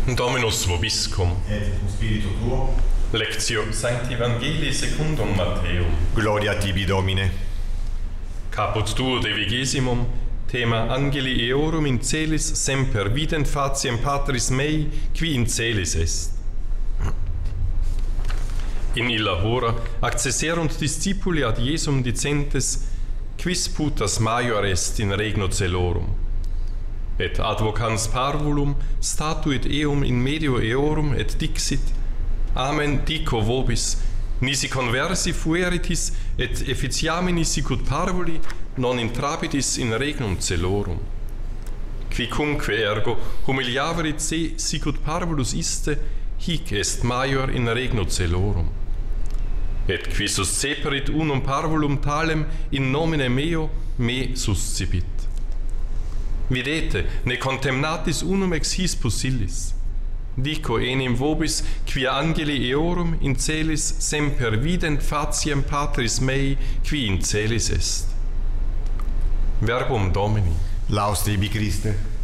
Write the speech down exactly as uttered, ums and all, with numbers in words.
Dominus vobiscum. Et cum spiritu tuo. Lectio Sancti Evangelii secundum Matteum. Gloria tibi, Domine. Caput duo de vigesimum, thema Angeli eorum in celis semper vident faciem Patris mei, qui in celis est. In illa hora accesserunt discipuli ad Iesum dicentes, quis putas maior est in regno celorum. Et advocans parvulum statuit eum in medio eorum et dixit, Amen dico vobis, nisi conversi fueritis et efficiamini sicut parvuli non intrabitis in regnum celorum. Quicunque ergo humiliaverit se sicut parvulus iste, hic est maior in regno celorum. Et qui susceperit unum parvulum talem in nomine meo, me suscipit. Videte, ne contemnatis unum ex his pusillis. Dico enim vobis, quia angeli eorum in celis semper vident faciem Patris mei, qui in celis est. Verbum Domini. Laus tibi, Christe.